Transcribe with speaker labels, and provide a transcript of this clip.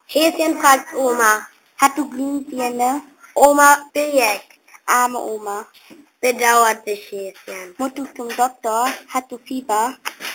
Speaker 1: Häschen fragt Oma.
Speaker 2: Hat du Glühbirne?
Speaker 1: Oma bejeckt.
Speaker 2: Arme Oma.
Speaker 1: Bedauert sich Häschen.
Speaker 2: Musst du zum Doktor? Hast du Fieber?